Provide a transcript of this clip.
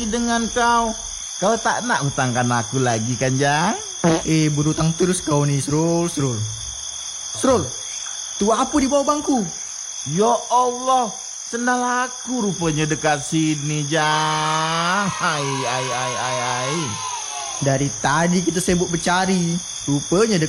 dengan kau. Kau tak nak hutangkan aku lagi kan, Jang? Berhutang terus kau nih, Srul. Srul, tu apa di bawah bangku? Ya Allah, sendal aku rupanya dekat sini, Jang. Hai. Dari tadi kita sibuk bercari, rupanya